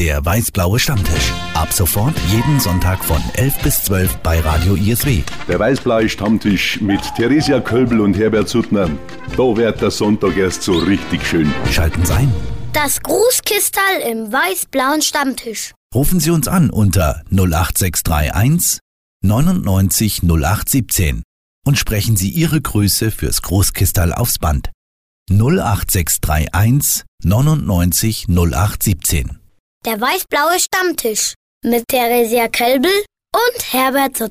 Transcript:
Der weiß-blaue Stammtisch. Ab sofort jeden Sonntag von 11 bis 12 bei Radio ISW. Der weiß-blaue Stammtisch mit Theresia Kölbl und Herbert Suttner. Da wird der Sonntag erst so richtig schön. Schalten Sie ein. Das Grußkistal im weiß-blauen Stammtisch. Rufen Sie uns an unter 08631 99 0817 und sprechen Sie Ihre Grüße fürs Großkistal aufs Band. 08631 99 0817. Der weiß-blaue Stammtisch mit Theresia Kölbl und Herbert Suttner.